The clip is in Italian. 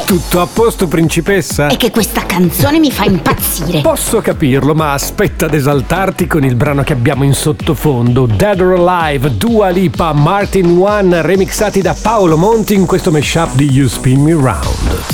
Tutto a posto, principessa? È che questa canzone mi fa impazzire. Posso capirlo, ma aspetta ad esaltarti con il brano che abbiamo in sottofondo. Dead or Alive, Dua Lipa, Martin One, remixati da Paolo Monti in questo mashup di You Spin Me Round.